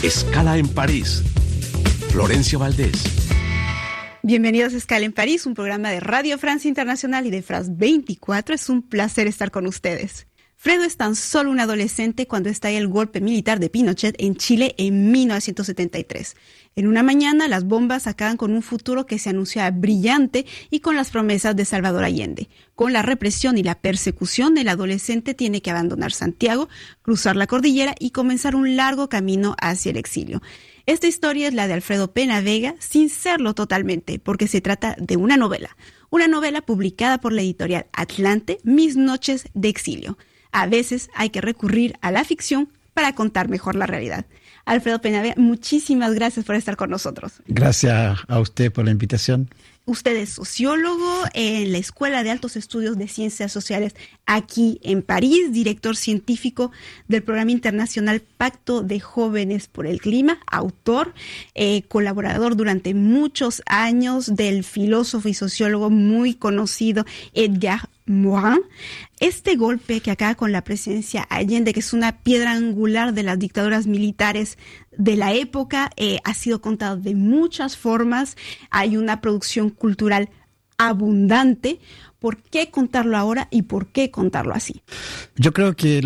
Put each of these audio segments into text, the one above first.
Escala en París. Florencia Valdés. Bienvenidos a Escala en París, un programa de Radio Francia Internacional y de France 24. Es un placer estar con ustedes. Fredo es tan solo un adolescente cuando estalla el golpe militar de Pinochet en Chile en 1973. En una mañana, las bombas acaban con un futuro que se anunciaba brillante y con las promesas de Salvador Allende. Con la represión y la persecución, el adolescente tiene que abandonar Santiago, cruzar la cordillera y comenzar un largo camino hacia el exilio. Esta historia es la de Alfredo Pena Vega, sin serlo totalmente, porque se trata de una novela publicada por la editorial Atlante, Mis noches de exilio. A veces hay que recurrir a la ficción para contar mejor la realidad. Alfredo Pena Vega, muchísimas gracias por estar con nosotros. Gracias a usted por la invitación. Usted es sociólogo en la Escuela de Altos Estudios de Ciencias Sociales aquí en París, director científico del programa internacional Pacto de Jóvenes por el Clima, autor, colaborador durante muchos años del filósofo y sociólogo muy conocido Edgar Morin. Este golpe que acaba con la presidencia Allende, que es una piedra angular de las dictaduras militares de la época, ha sido contado de muchas formas. Hay una producción cultural abundante. ¿Por qué contarlo ahora y por qué contarlo así? Yo creo que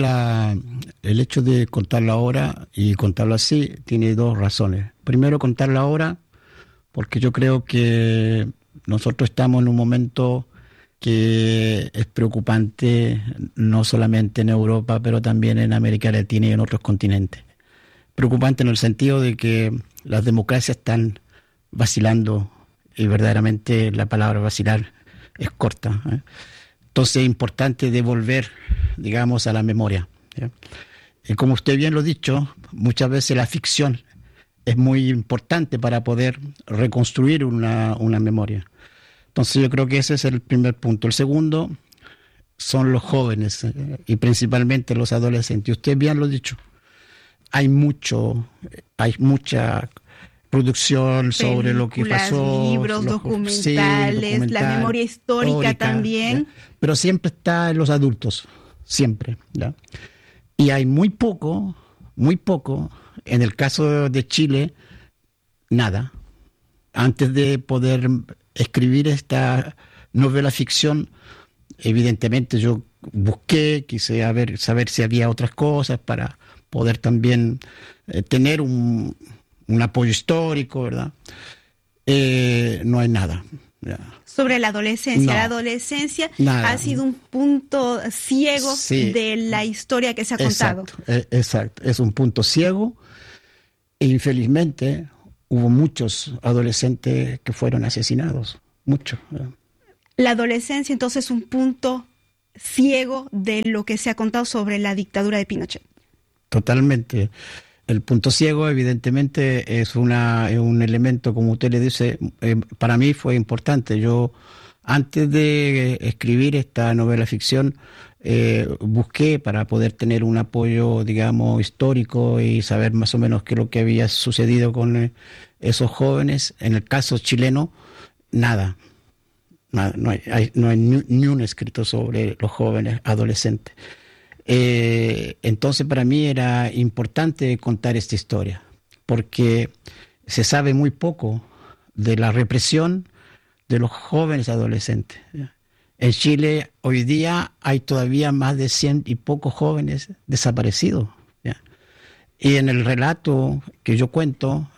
el hecho de contarlo ahora y contarlo así tiene dos razones. Primero, contarlo ahora porque yo creo que nosotros estamos en un momento que es preocupante, no solamente en Europa, pero también en América Latina y en otros continentes. Preocupante en el sentido de que las democracias están vacilando, y verdaderamente la palabra vacilar es corta, ¿eh? Entonces es importante devolver, digamos, a la memoria, ¿ya? Y como usted bien lo ha dicho, muchas veces la ficción es muy importante para poder reconstruir una memoria. Entonces yo creo que ese es el primer punto. El segundo son los jóvenes y principalmente los adolescentes. Usted bien lo ha dicho. Hay mucha producción sobre lo que pasó. Libros, documentales, la memoria histórica también. ¿ya? Pero siempre está en los adultos, siempre, ¿ya? Y hay muy poco, en el caso de Chile, nada. Antes de poder escribir esta novela ficción, evidentemente yo quise saber si había otras cosas para poder también tener un apoyo histórico, ¿verdad? No hay nada. ¿Ya? Sobre la adolescencia. No, la adolescencia nada. Ha sido un punto ciego de la historia que se ha contado. Exacto. Es un punto ciego e infelizmente hubo muchos adolescentes que fueron asesinados, muchos. La adolescencia entonces es un punto ciego de lo que se ha contado sobre la dictadura de Pinochet. Totalmente. El punto ciego evidentemente es un elemento, como usted le dice, para mí fue importante. Yo antes de escribir esta novela ficción busqué para poder tener un apoyo, digamos, histórico y saber más o menos qué es lo que había sucedido con esos jóvenes. En el caso chileno, nada, no hay ni un escrito sobre los jóvenes adolescentes. Entonces para mí era importante contar esta historia, porque se sabe muy poco de la represión de los jóvenes adolescentes. En Chile hoy día hay todavía más de 100 y pocos jóvenes desaparecidos, ¿ya? Y en el relato que yo cuento,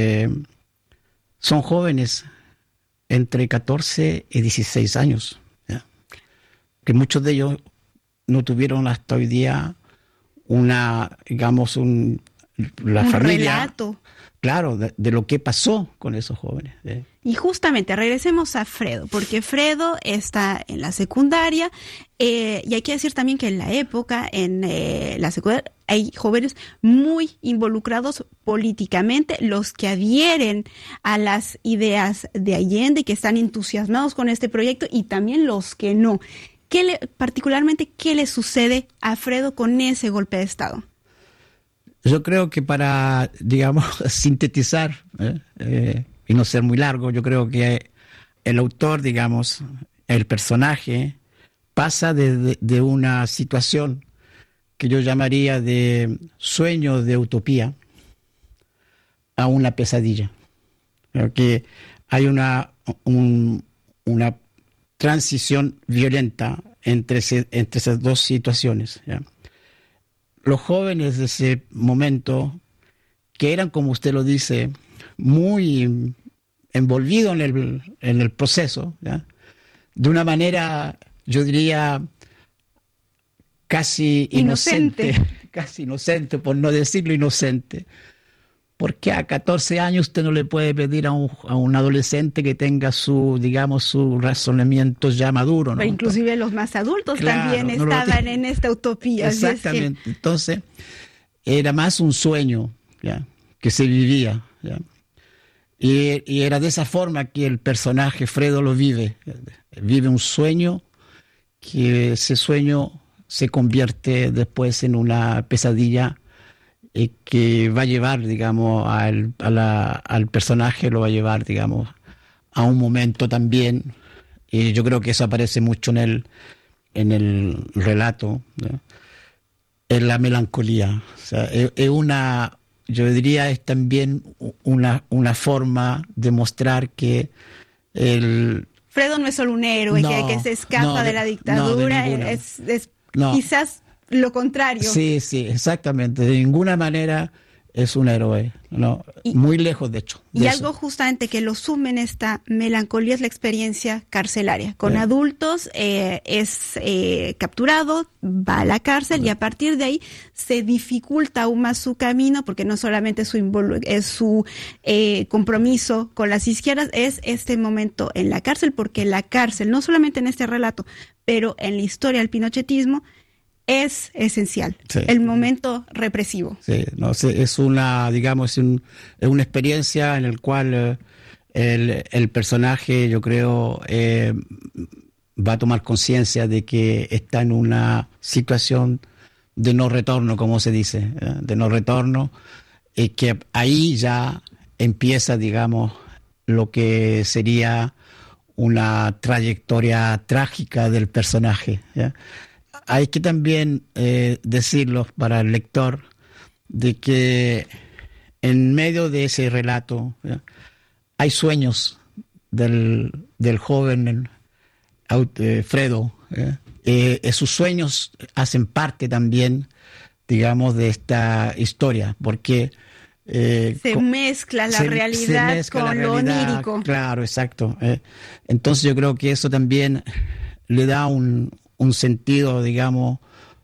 son jóvenes entre 14 y 16 años, ¿ya? Que muchos de ellos no tuvieron hasta hoy día la familia, relato. Claro, de lo que pasó con esos jóvenes. Y justamente regresemos a Fredo, porque Fredo está en la secundaria, y hay que decir también que en la época, en la secundaria, hay jóvenes muy involucrados políticamente, los que adhieren a las ideas de Allende, que están entusiasmados con este proyecto, y también los que no. Particularmente, ¿qué le sucede a Fredo con ese golpe de Estado? Yo creo que para, digamos, sintetizar y no ser muy largo, yo creo que el autor, digamos, el personaje, pasa de una situación que yo llamaría de sueño de utopía a una pesadilla. Creo que hay una transición violenta entre esas dos situaciones, ¿ya? Los jóvenes de ese momento, que eran, como usted lo dice, muy envolvidos en el proceso, ¿ya? De una manera, yo diría, casi inocente, por no decirlo inocente. Porque a 14 años usted no le puede pedir a un adolescente que tenga su razonamiento ya maduro, ¿no? Pero inclusive los más adultos, claro, también no estaban en esta utopía. Exactamente. Es que... Entonces, era más un sueño, ¿ya?, que se vivía, ¿ya? Y era de esa forma que el personaje Fredo lo vive. Vive un sueño, que ese sueño se convierte después en una pesadilla que va a llevar, digamos, al personaje, lo va a llevar, digamos, a un momento también, y yo creo que eso aparece mucho en el relato, ¿no?, en la melancolía. O sea, yo diría, es también una forma de mostrar que Fredo no es solo un héroe que se escapa de la dictadura, quizás lo contrario. Sí, exactamente. De ninguna manera es un héroe, ¿no? Muy lejos, de hecho. Y algo justamente que lo sume en esta melancolía es la experiencia carcelaria. Con adultos es capturado, va a la cárcel y a partir de ahí se dificulta aún más su camino, porque no solamente es su compromiso con las izquierdas, es este momento en la cárcel, porque la cárcel, no solamente en este relato, pero en la historia del pinochetismo, es esencial, sí, el momento represivo. Sí, no sé, es una experiencia en la cual el personaje, yo creo, va a tomar conciencia de que está en una situación de no retorno, como se dice, de no retorno, y que ahí ya empieza, digamos, lo que sería una trayectoria trágica del personaje, ¿ya? Hay que también decirlo para el lector, de que en medio de ese relato, ¿ya?, hay sueños del joven Fredo, ¿ya? Sus sueños hacen parte también, digamos, de esta historia, porque se mezcla la realidad con lo onírico. Claro, exacto. Entonces yo creo que eso también le da un sentido, digamos,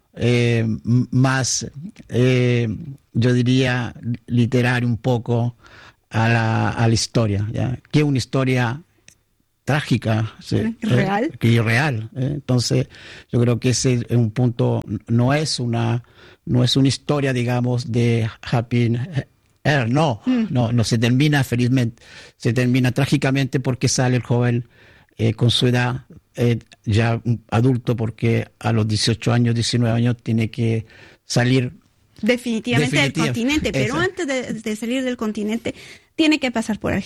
más, yo diría, literario un poco a la historia, ¿ya? Que es una historia trágica, real. Real. Entonces, yo creo que ese es un punto, no es una historia, digamos, de happy end, no se termina felizmente, se termina trágicamente, porque sale el joven con su edad, ya adulto, porque a los 18 años, 19 años tiene que salir definitivamente del continente, pero antes de salir del continente tiene que pasar por